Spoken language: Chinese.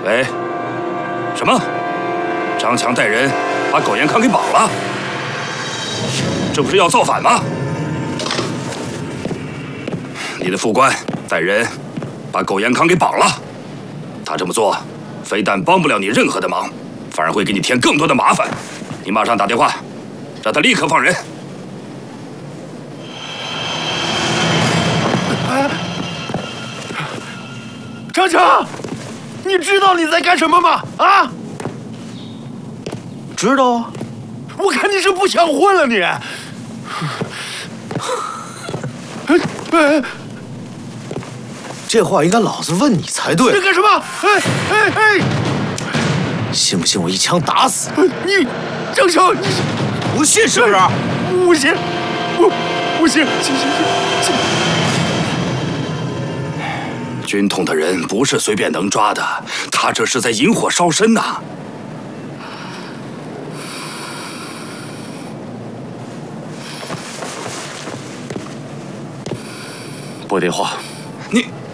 喂，什么？张强带人把苟延康给绑了？这不是要造反吗？你的副官带人把苟延康给绑了，他这么做，非但帮不了你任何的忙，反而会给你添更多的麻烦。你马上打电话，让他立刻放人。 张强，你知道你在干什么吗？啊？ 知道啊。 我看你是不想混了你。 这话应该老子问你才对。 你干什么？ 信不信我一枪打死你？张强，你不信是不是？ 不信，不信，行。 军统的人不是随便能抓的，他这是在引火烧身呐！ 拨电话。 你。